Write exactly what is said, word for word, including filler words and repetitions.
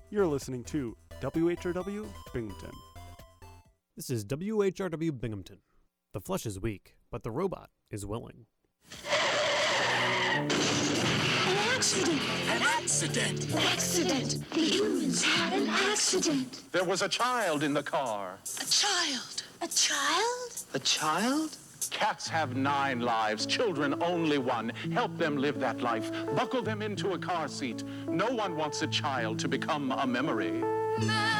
You're listening to W H R W Binghamton. This is W H R W Binghamton. The flesh is weak, but the robot is willing. An accident! An accident! An accident! The humans had an accident! There was a child in the car. A child! A child? A child? Cats have nine lives, children only one. Help them live that life. Buckle them into a car seat. No one wants a child to become a memory.